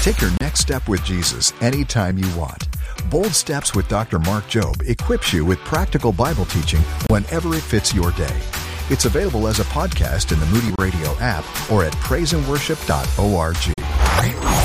Take your next step with Jesus anytime you want. Bold Steps with Dr. Mark Jobe equips you with practical Bible teaching whenever it fits your day. It's available as a podcast in the Moody Radio app or at praiseandworship.org.